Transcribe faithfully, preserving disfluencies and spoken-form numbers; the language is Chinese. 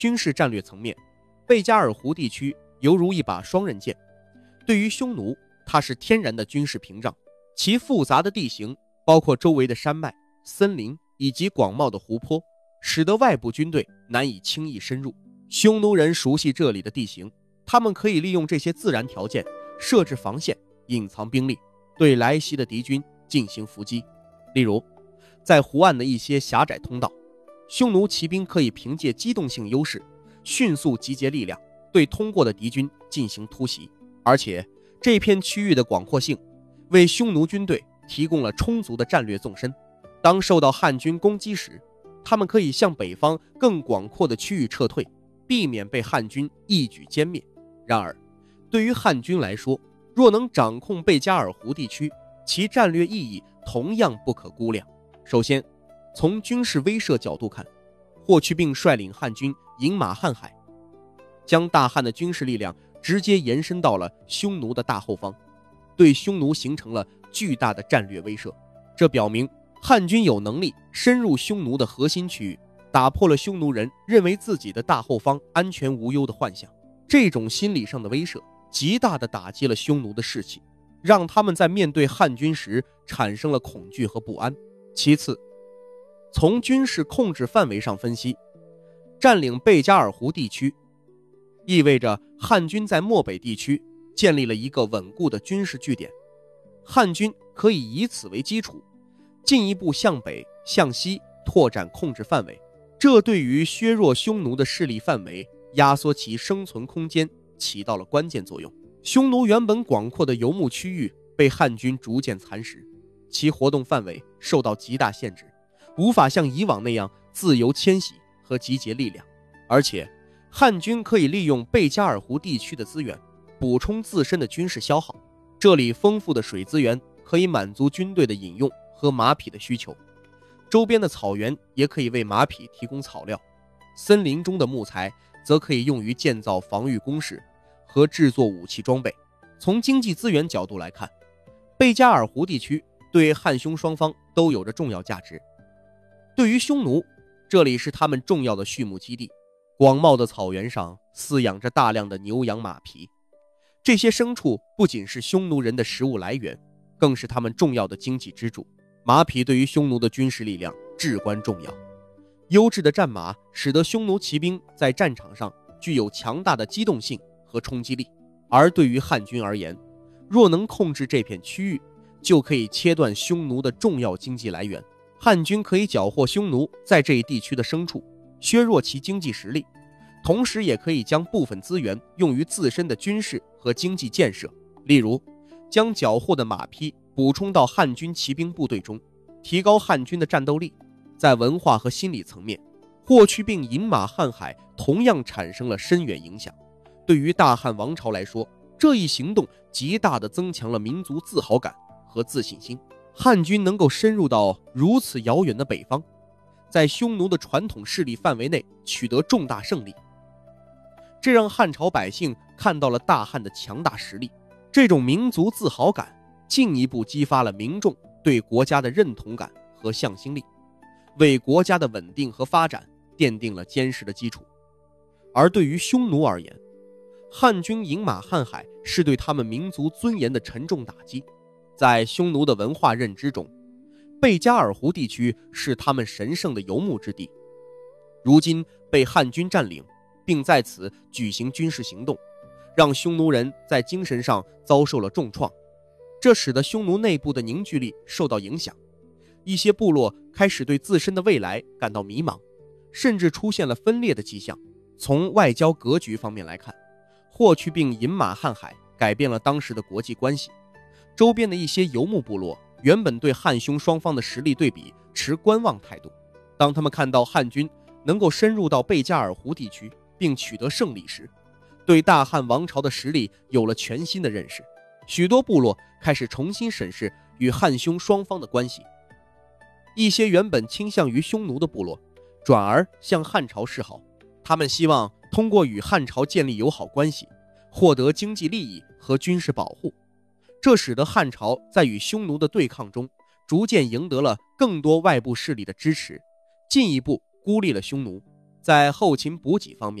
军事战略层面，贝加尔湖地区犹如一把双刃剑。对于匈奴，它是天然的军事屏障，其复杂的地形，包括周围的山脉、森林以及广袤的湖泊，使得外部军队难以轻易深入。匈奴人熟悉这里的地形，他们可以利用这些自然条件设置防线，隐藏兵力，对来袭的敌军进行伏击。例如，在湖岸的一些狭窄通道，匈奴骑兵可以凭借机动性优势，迅速集结力量，对通过的敌军进行突袭。而且这片区域的广阔性为匈奴军队提供了充足的战略纵深。当受到汉军攻击时，他们可以向北方更广阔的区域撤退，避免被汉军一举歼灭。然而，对于汉军来说，若能掌控贝加尔湖地区，其战略意义同样不可估量。首先，从军事威慑角度看，霍去病率领汉军饮马瀚海，将大汉的军事力量直接延伸到了匈奴的大后方，对匈奴形成了巨大的战略威慑。这表明汉军有能力深入匈奴的核心区域，打破了匈奴人认为自己的大后方安全无忧的幻想。这种心理上的威慑极大地打击了匈奴的士气，让他们在面对汉军时产生了恐惧和不安。其次，从军事控制范围上分析，占领贝加尔湖地区意味着汉军在漠北地区建立了一个稳固的军事据点，汉军可以以此为基础，进一步向北向西拓展控制范围，这对于削弱匈奴的势力范围，压缩其生存空间起到了关键作用。匈奴原本广阔的游牧区域被汉军逐渐蚕食，其活动范围受到极大限制，无法像以往那样自由迁徙和集结力量。而且汉军可以利用贝加尔湖地区的资源补充自身的军事消耗，这里丰富的水资源可以满足军队的饮用和马匹的需求，周边的草原也可以为马匹提供草料，森林中的木材则可以用于建造防御工事和制作武器装备。从经济资源角度来看，贝加尔湖地区对汉匈双方都有着重要价值。对于匈奴，这里是他们重要的畜牧基地，广袤的草原上饲养着大量的牛羊马匹，这些牲畜不仅是匈奴人的食物来源，更是他们重要的经济支柱。马匹对于匈奴的军事力量至关重要，优质的战马使得匈奴骑兵在战场上具有强大的机动性和冲击力。而对于汉军而言，若能控制这片区域，就可以切断匈奴的重要经济来源。汉军可以缴获匈奴在这一地区的牲畜，削弱其经济实力，同时也可以将部分资源用于自身的军事和经济建设。例如，将缴获的马匹补充到汉军骑兵部队中，提高汉军的战斗力。在文化和心理层面，霍去病饮马瀚海同样产生了深远影响。对于大汉王朝来说，这一行动极大地增强了民族自豪感和自信心。汉军能够深入到如此遥远的北方，在匈奴的传统势力范围内取得重大胜利，这让汉朝百姓看到了大汉的强大实力。这种民族自豪感进一步激发了民众对国家的认同感和向心力，为国家的稳定和发展奠定了坚实的基础。而对于匈奴而言，汉军饮马瀚海是对他们民族尊严的沉重打击。在匈奴的文化认知中，贝加尔湖地区是他们神圣的游牧之地，如今被汉军占领，并在此举行军事行动，让匈奴人在精神上遭受了重创。这使得匈奴内部的凝聚力受到影响，一些部落开始对自身的未来感到迷茫，甚至出现了分裂的迹象。从外交格局方面来看，霍去病饮马瀚海改变了当时的国际关系。周边的一些游牧部落原本对汉匈双方的实力对比持观望态度，当他们看到汉军能够深入到贝加尔湖地区并取得胜利时，对大汉王朝的实力有了全新的认识。许多部落开始重新审视与汉匈双方的关系，一些原本倾向于匈奴的部落转而向汉朝示好，他们希望通过与汉朝建立友好关系，获得经济利益和军事保护。这使得汉朝在与匈奴的对抗中逐渐赢得了更多外部势力的支持，进一步孤立了匈奴。 在后勤补给方面，